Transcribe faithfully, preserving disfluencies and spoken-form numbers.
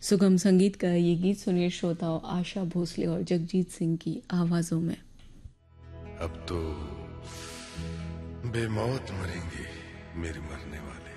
सुगम संगीत का ये गीत सुनिए श्रोताओं आशा भोसले और जगजीत सिंह की आवाजों में। अब तो बेमौत मरेंगे मेरे मरने वाले।